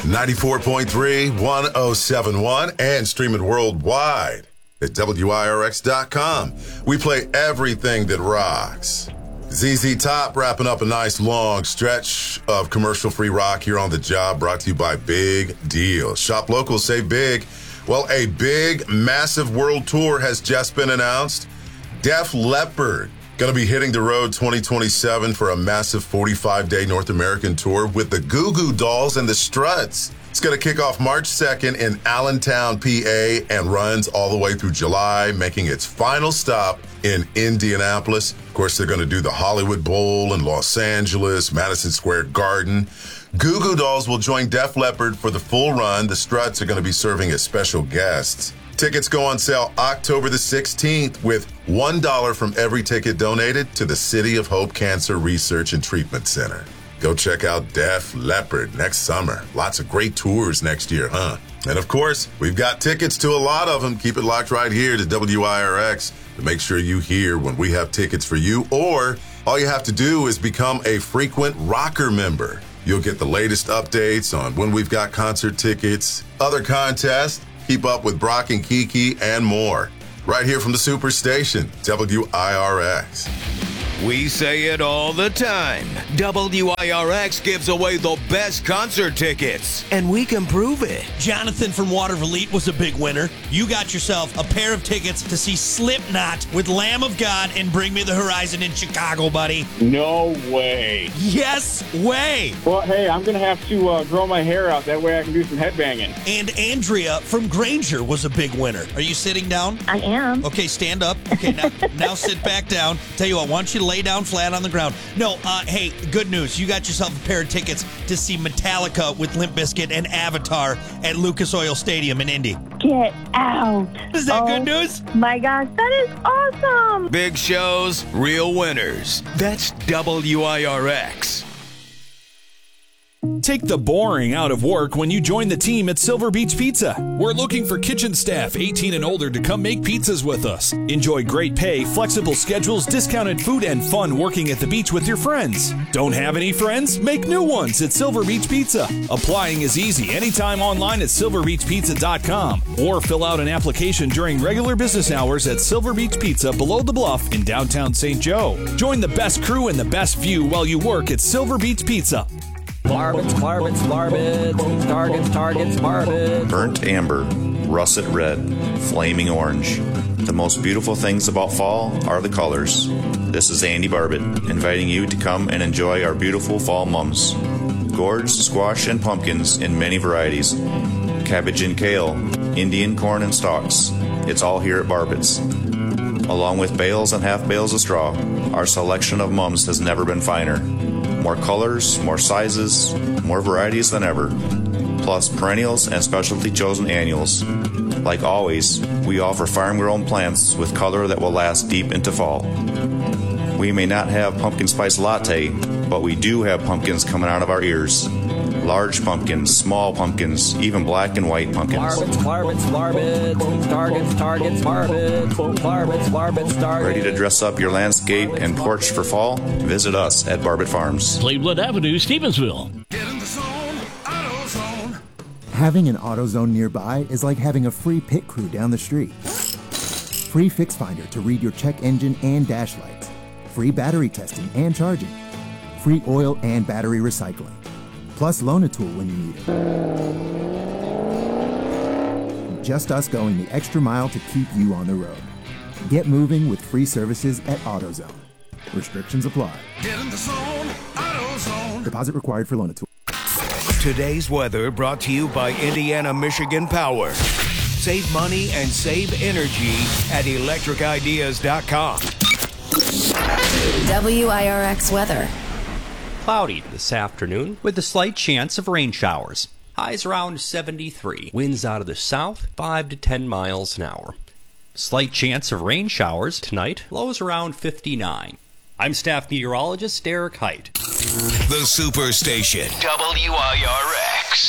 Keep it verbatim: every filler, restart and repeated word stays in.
ninety-four point three, one oh seven point one, and streaming worldwide at W I R X dot com. We play everything that rocks. Z Z Top wrapping up a nice long stretch of commercial-free rock here on The Job, brought to you by Big Deal. Shop local, save big. Well, a big, massive world tour has just been announced. Def Leppard going to be hitting the road twenty twenty-seven for a massive forty-five day North American tour with the Goo Goo Dolls and the Struts. It's going to kick off March second in Allentown, P A, and runs all the way through July, making its final stop in Indianapolis. Of course, they're going to do the Hollywood Bowl in Los Angeles, Madison Square Garden. Goo Goo Dolls will join Def Leppard for the full run. The Struts are going to be serving as special guests. Tickets go on sale October the sixteenth with one dollar from every ticket donated to the City of Hope Cancer Research and Treatment Center. Go check out Def Leppard next summer. Lots of great tours next year, huh? And of course, we've got tickets to a lot of them. Keep it locked right here to W I R X to make sure you hear when we have tickets for you. Or all you have to do is become a frequent rocker member. You'll get the latest updates on when we've got concert tickets, other contests, keep up with Brock and Kiki, and more. Right here from the Superstation, W I R X. We say it all the time. W I R X gives away the best concert tickets, and we can prove it. Jonathan from Waterville was a big winner. You got yourself a pair of tickets to see Slipknot with Lamb of God and Bring Me the Horizon in Chicago, buddy. No way. Yes way. Well, hey, I'm going to have to uh, grow my hair out. That way I can do some headbanging. And Andrea from Granger was a big winner. Are you sitting down? I am. Okay, stand up. Okay, now, now sit back down. Tell you what, I want you to lay down flat on the ground. No, uh, hey, good news. You got yourself a pair of tickets to see Metallica with Limp Bizkit and Avatar at Lucas Oil Stadium in Indy. Get out. Is that oh, good news? My gosh, that is awesome. Big shows, real winners. That's W I R X. Take the boring out of work when you join the team at Silver Beach Pizza. We're looking for kitchen staff eighteen and older to come make pizzas with us. Enjoy great pay, flexible schedules, discounted food, and fun working at the beach with your friends. Don't have any friends? Make new ones at Silver Beach Pizza. Applying is easy anytime online at silver beach pizza dot com or fill out an application during regular business hours at Silver Beach Pizza below the bluff in downtown Saint Joe. Join the best crew and the best view while you work at Silver Beach Pizza. Barbets, barbets, barbets, targets, targets, barbets. Burnt amber, russet red, flaming orange. The most beautiful things about fall are the colors. This is Andy Barbet, inviting you to come and enjoy our beautiful fall mums. Gourds, squash, and pumpkins in many varieties. Cabbage and kale, Indian corn and stalks. It's all here at Barbet's. Along with bales and half bales of straw, our selection of mums has never been finer. More colors, more sizes, more varieties than ever. Plus perennials and specialty chosen annuals. Like always, we offer farm-grown plants with color that will last deep into fall. We may not have pumpkin spice latte, but we do have pumpkins coming out of our ears. Large pumpkins, small pumpkins, even black and white pumpkins. Barbets, barbets, barbets, targets, targets, barbets, barbets, barbets, targets. Ready to dress up your landscape and porch for fall? Visit us at Barbet Farms. Cleveland Avenue, Stevensville. Get in the zone, AutoZone. Having an AutoZone nearby is like having a free pit crew down the street. Free Fix Finder to read your check engine and dash lights. Free battery testing and charging. Free oil and battery recycling. Plus Loan-A-Tool when you need it. Just us going the extra mile to keep you on the road. Get moving with free services at AutoZone. Restrictions apply. Get in the zone, AutoZone. Deposit required for Loan-A-Tool. Today's weather brought to you by Indiana Michigan Power. Save money and save energy at electric ideas dot com. W I R X weather. Cloudy this afternoon with a slight chance of rain showers. Highs around seventy-three. Winds out of the south, five to ten miles an hour. Slight chance of rain showers tonight. Lows around fifty-nine. I'm staff meteorologist Derek Height. The Superstation. W I R X.